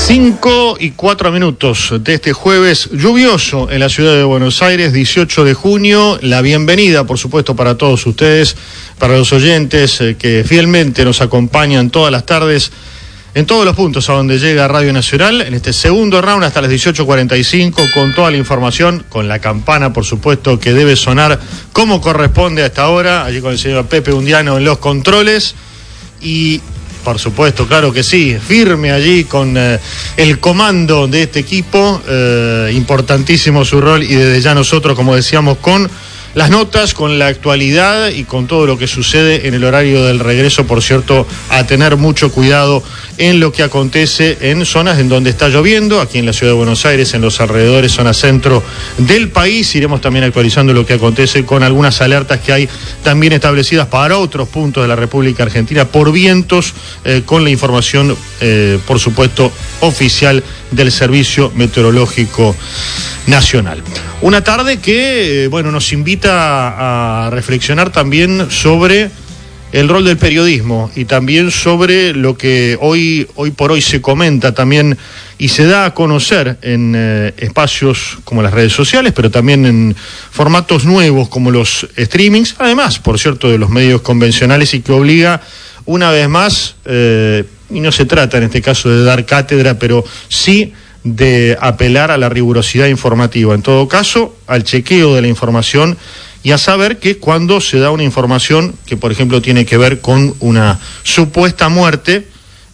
5:04 de este jueves lluvioso en la ciudad de Buenos Aires, 18 de junio. La bienvenida, por supuesto, para todos ustedes, para los oyentes que fielmente nos acompañan todas las tardes en todos los puntos a donde llega Radio Nacional, en este segundo round hasta las 18:45, con toda la información, con la campana, por supuesto, que debe sonar como corresponde a esta hora, allí con el señor Pepe Undiano en los controles, y por supuesto, claro que sí, firme allí con el comando de este equipo, importantísimo su rol, y desde ya nosotros, como decíamos, con las notas, con la actualidad y con todo lo que sucede en el horario del regreso, por cierto, a tener mucho cuidado en lo que acontece en zonas en donde está lloviendo, aquí en la ciudad de Buenos Aires, en los alrededores, zona centro del país. Iremos también actualizando lo que acontece con algunas alertas que hay también establecidas para otros puntos de la República Argentina por vientos, con la información, por supuesto, oficial del Servicio Meteorológico Nacional. Una tarde que, nos invita a reflexionar también sobre el rol del periodismo y también sobre lo que hoy por hoy se comenta también y se da a conocer en espacios como las redes sociales, pero también en formatos nuevos como los streamings, además, por cierto, de los medios convencionales, y que obliga una vez más, y no se trata en este caso de dar cátedra, pero sí de apelar a la rigurosidad informativa, en todo caso, al chequeo de la información y a saber que cuando se da una información que, por ejemplo, tiene que ver con una supuesta muerte,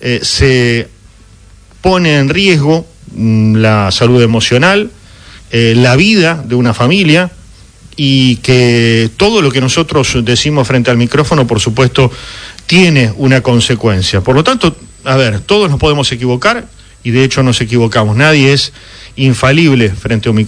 se pone en riesgo la salud emocional, la vida de una familia, y que todo lo que nosotros decimos frente al micrófono, por supuesto, tiene una consecuencia. Por lo tanto, todos nos podemos equivocar, y de hecho nos equivocamos. Nadie es infalible frente a un micrófono.